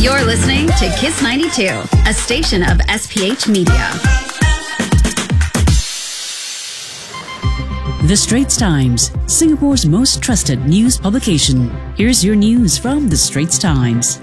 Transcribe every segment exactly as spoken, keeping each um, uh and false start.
You're listening to Kiss ninety-two, a station of S P H Media. The Straits Times, Singapore's most trusted news publication. Here's your news from The Straits Times.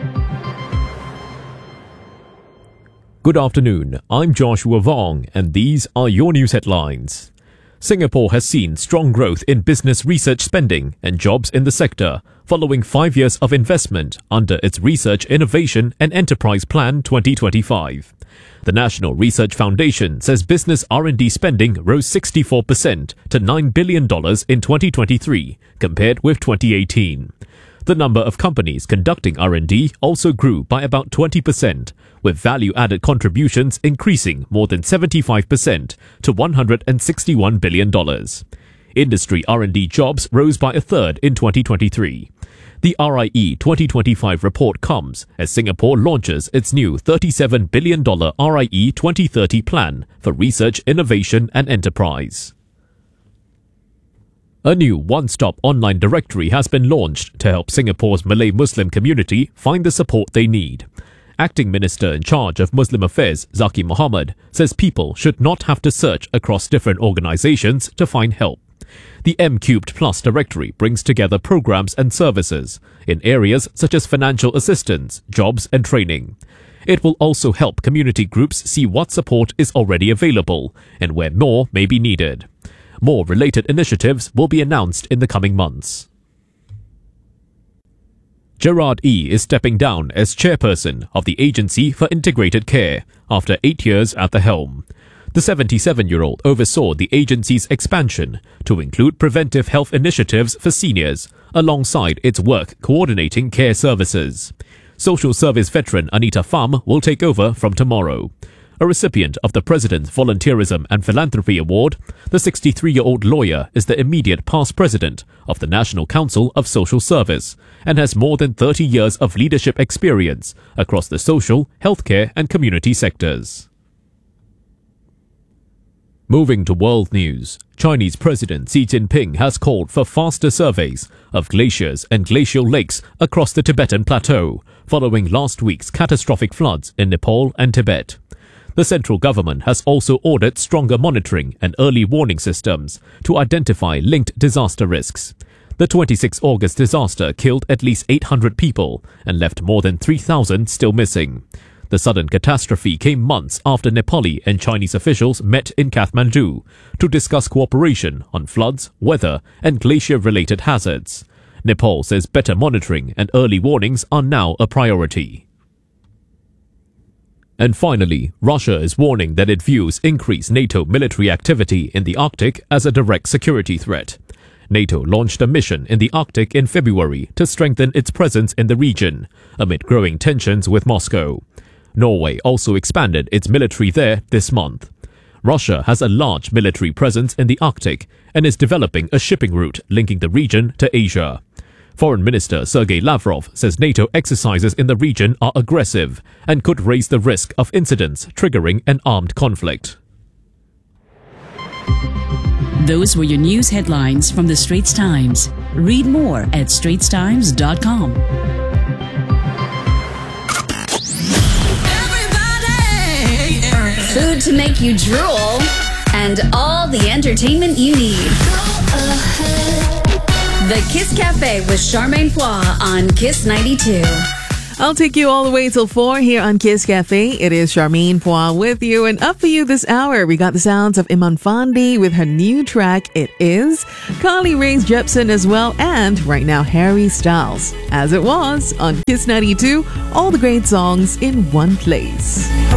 Good afternoon, I'm Joshua Vong, and these are your news headlines. Singapore has seen strong growth in business research spending and jobs in the sector, following five years of investment under its Research, Innovation and Enterprise Plan twenty twenty-five. The National Research Foundation says business R and D spending rose sixty-four percent to nine billion dollars in twenty twenty-three, compared with twenty eighteen. The number of companies conducting R and D also grew by about twenty percent, with value-added contributions increasing more than seventy-five percent to one hundred sixty-one billion dollars. Industry R and D jobs rose by a third in twenty twenty-three. The R I E twenty twenty-five report comes as Singapore launches its new thirty-seven billion dollars R I E twenty thirty plan for research, innovation and enterprise. A new one-stop online directory has been launched to help Singapore's Malay Muslim community find the support they need. Acting Minister in charge of Muslim Affairs, Zaki Mohammed, says people should not have to search across different organizations to find help. The M Cubed Plus directory brings together programs and services in areas such as financial assistance, jobs and training. It will also help community groups see what support is already available and where more may be needed. More related initiatives will be announced in the coming months. Gerard Ee is stepping down as chairperson of the Agency for Integrated Care after eight years at the helm. The seventy-seven-year-old oversaw the agency's expansion to include preventive health initiatives for seniors, alongside its work coordinating care services. Social service veteran Anita Pham will take over from tomorrow. A recipient of the President's Volunteerism and Philanthropy Award, the sixty-three-year-old lawyer is the immediate past president of the National Council of Social Service and has more than thirty years of leadership experience across the social, healthcare and community sectors. Moving to world news, Chinese President Xi Jinping has called for faster surveys of glaciers and glacial lakes across the Tibetan Plateau, following last week's catastrophic floods in Nepal and Tibet. The central government has also ordered stronger monitoring and early warning systems to identify linked disaster risks. The twenty-sixth of August disaster killed at least eight hundred people and left more than three thousand still missing. The sudden catastrophe came months after Nepali and Chinese officials met in Kathmandu to discuss cooperation on floods, weather, and glacier-related hazards. Nepal says better monitoring and early warnings are now a priority. And finally, Russia is warning that it views increased NATO military activity in the Arctic as a direct security threat. NATO launched a mission in the Arctic in February to strengthen its presence in the region, amid growing tensions with Moscow. Norway also expanded its military there this month. Russia has a large military presence in the Arctic and is developing a shipping route linking the region to Asia. Foreign Minister Sergei Lavrov says NATO exercises in the region are aggressive and could raise the risk of incidents triggering an armed conflict. Those were your news headlines from The Straits Times. Read more at straits times dot com. Food to make you drool, and all the entertainment you need. The Kiss Cafe with Charmaine Pois on Kiss ninety-two. I'll take you all the way till four here on Kiss Cafe. It is Charmaine Pois with you, and up for you this hour, we got the sounds of Iman Fandi with her new track, It Is, Carly Rae Jepsen as well, and right now Harry Styles. As it was on Kiss ninety-two, all the great songs in one place.